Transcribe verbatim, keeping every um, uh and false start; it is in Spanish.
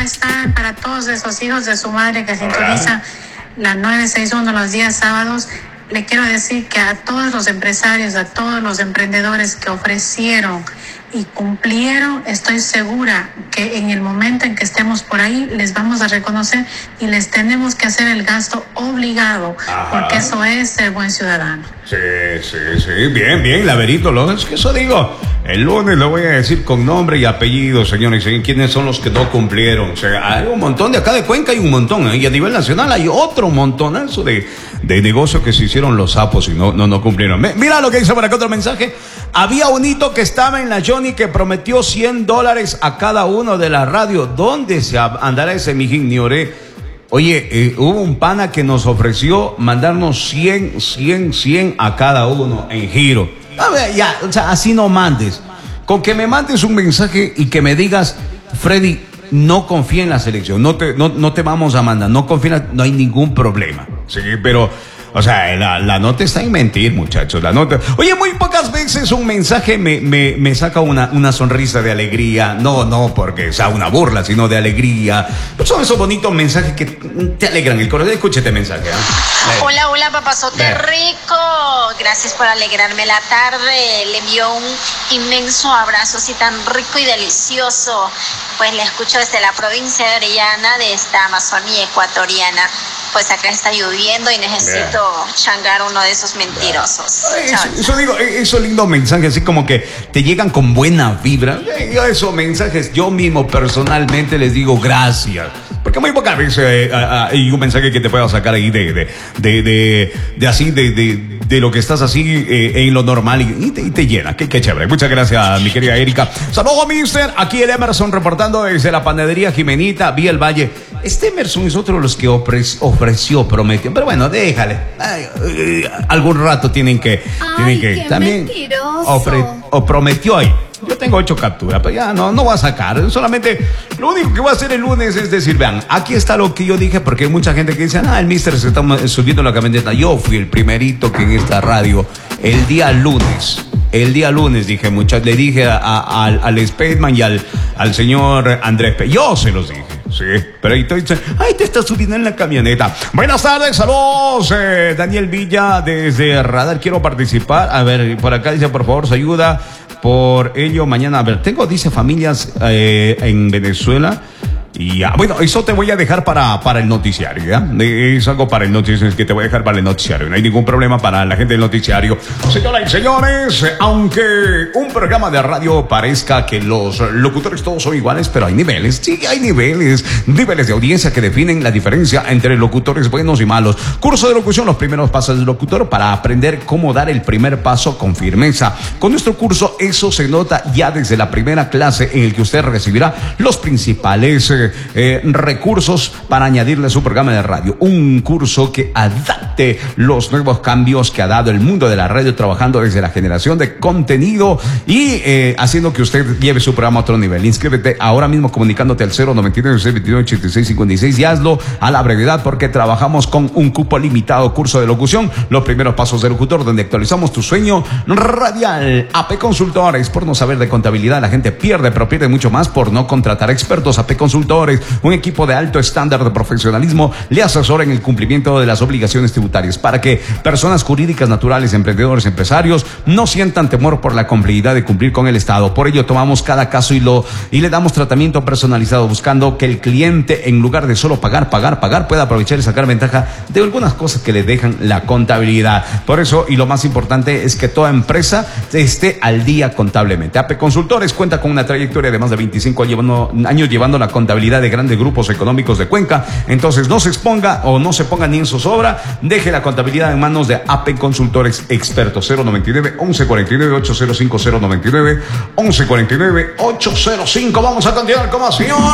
están? Para todos esos hijos de su madre que sintonizan la nueve sesenta y uno los días sábados, le quiero decir que a todos los empresarios, a todos los emprendedores que ofrecieron y cumplieron, estoy segura que en el momento en que estemos por ahí les vamos a reconocer y les tenemos que hacer el gasto obligado. Ajá. Porque eso es ser buen ciudadano. Sí, sí, sí, bien, bien, Laverito, lo es que eso digo. El lunes lo voy a decir con nombre y apellido, señores, quiénes son los que no cumplieron. O sea, hay un montón de acá de Cuenca, hay un montón, ¿eh? Y a nivel nacional hay otro montonazo de, de negocios que se hicieron los sapos y no, no, no cumplieron. Mira lo que dice por acá otro mensaje. Había un hito que estaba en la Johnny que prometió cien dólares a cada uno de la radio. ¿Dónde se andará ese mijín Nioré? Oye, eh, hubo un pana que nos ofreció mandarnos cien, cien, cien a cada uno en giro. A ver, ya, o sea, así no mandes. Con que me mandes un mensaje y que me digas, Freddy, no confía en la selección, no te, no, no te vamos a mandar, no confía, no hay ningún problema. Sí, pero, o sea, la, la nota está en mentir, muchachos, la nota. Oye, muy pocas veces un mensaje me, me, me saca una, una sonrisa de alegría. No, no porque sea una burla, sino de alegría. Pues son esos bonitos mensajes que te alegran el corazón. Escucha este mensaje, ¿eh? Hola, hola, papazote eh. rico. Gracias por alegrarme la tarde. Le envío un inmenso abrazo así tan rico y delicioso. Pues le escucho desde la provincia de Orellana, de esta Amazonía ecuatoriana. Pues acá está lloviendo y necesito yeah. changar uno de esos mentirosos. Yeah. Eso, eso digo, esos lindos mensajes, así como que te llegan con buena vibra. Yo esos mensajes, yo mismo personalmente les digo gracias. Porque muy pocas veces eh, hay un mensaje que te pueda sacar ahí de, de, de, de, de así, de, de, de lo que estás así eh, en lo normal y, y, te, y te llena. Qué, qué chévere. Muchas gracias, mi querida Erika. Saludos, mister. Aquí el Emerson reportando desde la panadería Jimenita, Vía el Valle. Este Emerson es otro de los que ofre- ofreció, prometió. Pero bueno, déjale. Ay, ay, algún rato tienen que, Ay, tienen que qué también ofre- o prometió ahí. Yo tengo ocho capturas, pero ya no, no voy a sacar. Solamente lo único que voy a hacer el lunes es decir, vean, aquí está lo que yo dije, porque hay mucha gente que dice, ah, el mister se está subiendo la camioneta. Yo fui el primerito que en esta radio, el día lunes, el día lunes dije, muchachos, le dije a, a, al, al Spaceman y al, al señor Andrés P. Yo se los dije. Sí, pero ahí te dicen, ay, te estás subiendo en la camioneta. Buenas tardes, saludos, eh, Daniel Villa desde Radar, quiero participar. A ver, por acá dice, por favor, se ayuda por ello mañana. A ver, tengo, dice, familias eh, en Venezuela. Y ya, bueno, eso te voy a dejar para, para el noticiario, ¿ya? Es algo para el noticiario, que te voy a dejar para el noticiario. No hay ningún problema para la gente del noticiario. Señoras y señores, aunque un programa de radio parezca que los locutores todos son iguales, pero hay niveles, sí, hay niveles, niveles de audiencia que definen la diferencia entre locutores buenos y malos. Curso de locución, los primeros pasos del locutor para aprender cómo dar el primer paso con firmeza. Con nuestro curso, eso se nota ya desde la primera clase en el que usted recibirá los principales eh, Eh, recursos para añadirle a su programa de radio. Un curso que adapte los nuevos cambios que ha dado el mundo de la radio, trabajando desde la generación de contenido y eh, haciendo que usted lleve su programa a otro nivel. Inscríbete ahora mismo comunicándote al cero noventa y nueve, seis veintinueve, ochenta y seis cincuenta y seis y hazlo a la brevedad, porque trabajamos con un cupo limitado. Curso de locución, los primeros pasos del locutor, donde actualizamos tu sueño radial. A P Consultores, por no saber de contabilidad, la gente pierde, pero pierde mucho más por no contratar expertos. A P Consultores, un equipo de alto estándar de profesionalismo, le asesora en el cumplimiento de las obligaciones tributarias para que personas jurídicas, naturales, emprendedores, empresarios no sientan temor por la complejidad de cumplir con el Estado. Por ello tomamos cada caso y lo y le damos tratamiento personalizado, buscando que el cliente, en lugar de solo pagar, pagar, pagar, pueda aprovechar y sacar ventaja de algunas cosas que le dejan la contabilidad. Por eso, y lo más importante, es que toda empresa esté al día contablemente. A P Consultores cuenta con una trayectoria de más de veinticinco años llevando la contabilidad de grandes grupos económicos de Cuenca. Entonces no se exponga o no se ponga ni en zozobra, deje la contabilidad en manos de A P Consultores Expertos. Cero noventa y nueve, once cuarenta y nueve, ocho cero cinco, cero noventa y nueve, once cuarenta y nueve, ocho cero cinco. Vamos a continuar con más, señor.